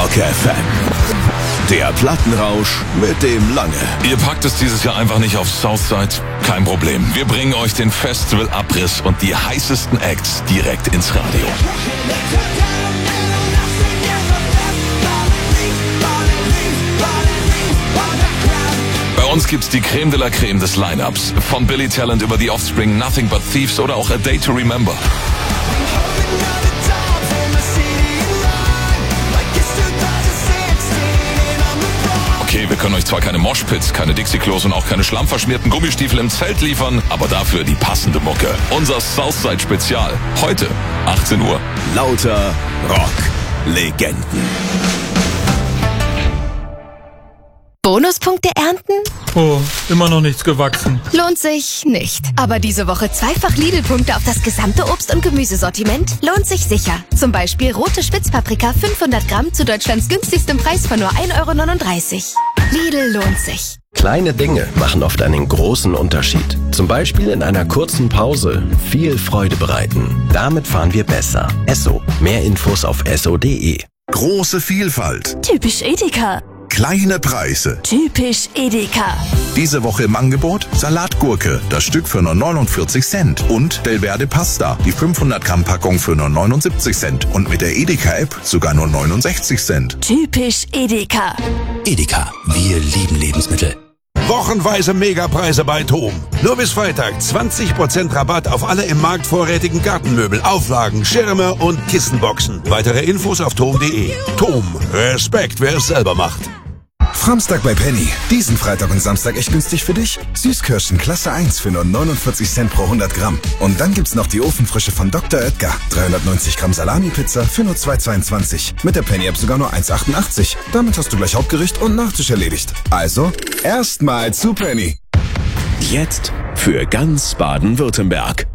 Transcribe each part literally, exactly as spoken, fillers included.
Rock F M. Der Plattenrausch mit dem Lange. Ihr packt es dieses Jahr einfach nicht auf Southside? Kein Problem. Wir bringen euch den Festival-Abriss und die heißesten Acts direkt ins Radio. Bei uns gibt's die Creme de la Creme des Line-Ups. Von Billy Talent über The Offspring, Nothing But Thieves oder auch A Day to Remember. Okay, wir können euch zwar keine Moshpits, keine Dixie-Klos und auch keine schlammverschmierten Gummistiefel im Zelt liefern, aber dafür die passende Mucke. Unser Southside-Spezial. Heute, achtzehn Uhr. Lauter Rock-Legenden. Bonuspunkte ernten? Oh, immer noch nichts gewachsen. Lohnt sich nicht. Aber diese Woche zweifach Lidl-Punkte auf das gesamte Obst- und Gemüsesortiment lohnt sich sicher. Zum Beispiel rote Spitzpaprika fünfhundert Gramm zu Deutschlands günstigstem Preis von nur ein Euro neununddreißig. Lidl lohnt sich. Kleine Dinge machen oft einen großen Unterschied. Zum Beispiel in einer kurzen Pause viel Freude bereiten. Damit fahren wir besser. Esso. Mehr Infos auf esso punkt de. Große Vielfalt. Typisch Edeka. Kleine Preise. Typisch Edeka. Diese Woche im Angebot Salatgurke, das Stück für nur neunundvierzig Cent. Und Delverde Pasta, die fünfhundert Gramm Packung für nur neunundsiebzig Cent. Und mit der Edeka-App sogar nur neunundsechzig Cent. Typisch Edeka. Edeka, wir lieben Lebensmittel. Wochenweise Megapreise bei TOM. Nur bis Freitag zwanzig Prozent Rabatt auf alle im Markt vorrätigen Gartenmöbel, Auflagen, Schirme und Kissenboxen. Weitere Infos auf tom punkt de. TOM. Respekt, wer es selber macht. Samstag bei Penny. Diesen Freitag und Samstag echt günstig für dich? Süßkirschen Klasse eins für nur neunundvierzig Cent pro hundert Gramm. Und dann gibt's noch die Ofenfrische von Doktor Oetker. dreihundertneunzig Gramm Salami-Pizza für nur zwei Euro zweiundzwanzig. Mit der Penny-App sogar nur eins Euro achtundachtzig. Damit hast du gleich Hauptgericht und Nachtisch erledigt. Also, erstmal zu Penny. Jetzt für ganz Baden-Württemberg.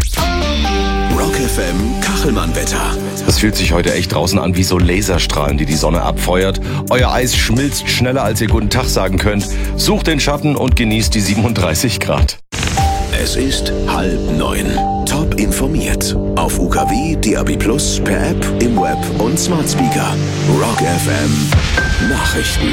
Rock F M Kachelmann-Wetter. Es fühlt sich heute echt draußen an wie so Laserstrahlen, die die Sonne abfeuert. Euer Eis schmilzt schneller, als ihr guten Tag sagen könnt. Sucht den Schatten und genießt die siebenunddreißig Grad. Es ist halb neun. Top informiert. Auf U K W, D A B plus, per App, im Web und Smart Speaker. Rock F M Nachrichten.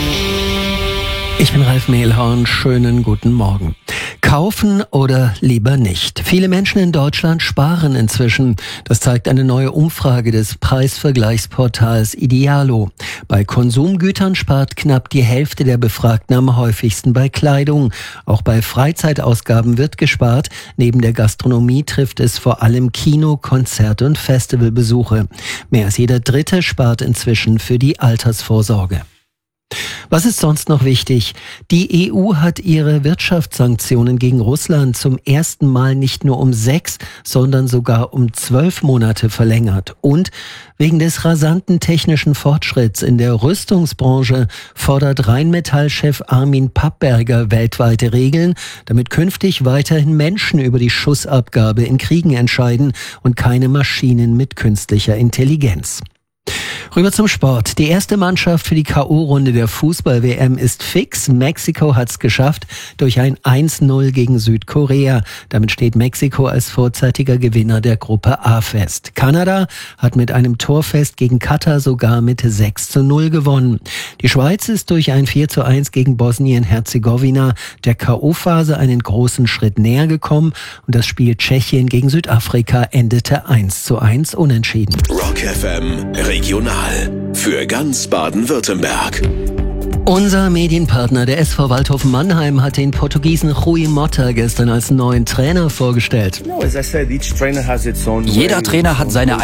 Ich bin Ralf Mehlhorn, schönen guten Morgen. Kaufen oder lieber nicht? Viele Menschen in Deutschland sparen inzwischen. Das zeigt eine neue Umfrage des Preisvergleichsportals Idealo. Bei Konsumgütern spart knapp die Hälfte der Befragten am häufigsten bei Kleidung. Auch bei Freizeitausgaben wird gespart. Neben der Gastronomie trifft es vor allem Kino-, Konzert- und Festivalbesuche. Mehr als jeder Dritte spart inzwischen für die Altersvorsorge. Was ist sonst noch wichtig? Die E U hat ihre Wirtschaftssanktionen gegen Russland zum ersten Mal nicht nur um sechs, sondern sogar um zwölf Monate verlängert. Und wegen des rasanten technischen Fortschritts in der Rüstungsbranche fordert Rheinmetall-Chef Armin Pappberger weltweite Regeln, damit künftig weiterhin Menschen über die Schussabgabe in Kriegen entscheiden und keine Maschinen mit künstlicher Intelligenz. Rüber zum Sport. Die erste Mannschaft für die K O-Runde der Fußball-W M ist fix. Mexiko hat's geschafft durch ein eins null gegen Südkorea. Damit steht Mexiko als vorzeitiger Gewinner der Gruppe A fest. Kanada hat mit einem Torfest gegen Katar sogar mit sechs zu null gewonnen. Die Schweiz ist durch ein vier zu eins gegen Bosnien-Herzegowina der K O-Phase einen großen Schritt näher gekommen und das Spiel Tschechien gegen Südafrika endete eins zu eins unentschieden. Rock F M Regional für ganz Baden-Württemberg. Unser Medienpartner, der S V Waldhofen Mannheim, hat den Portugiesen Rui Motta gestern als neuen Trainer vorgestellt. Jeder Trainer hat seine